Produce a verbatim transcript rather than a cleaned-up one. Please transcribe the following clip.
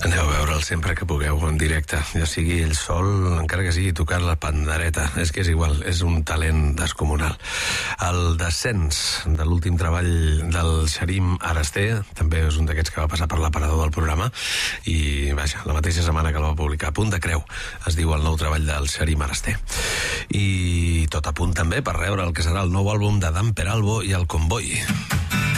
Aneu a veure'l sempre que pugueu en directe, ja sigui ell sol, encara que sigui tocant la pandereta. És que és igual, és un talent descomunal. El descens de l'últim treball del Xarim Araster també és un d'aquests que va passar per l'aparador del programa i, vaja, la mateixa setmana que el va publicar. Punt de creu, es diu el nou treball del Xarim Araster. I tot a punt també per rebre el que serà el nou àlbum de Dan Peralbo i el Comboi.